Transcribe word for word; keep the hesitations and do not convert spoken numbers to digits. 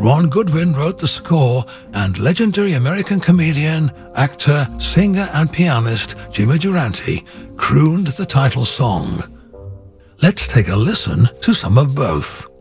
Ron Goodwin wrote the score, and legendary American comedian, actor, singer, and pianist Jimmy Durante crooned the title song. Let's take a listen to some of both.